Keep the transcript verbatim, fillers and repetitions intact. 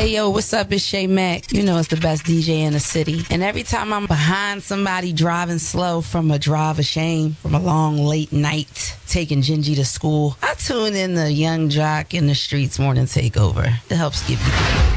Hey, yo, what's up? It's Shay Mack. You know it's the best D J in the city. And every time I'm behind somebody driving slow from a drive of shame, from a long, late night, taking Gingy to school, I tune in the Young Jock in the Streets Morning Takeover. It helps give you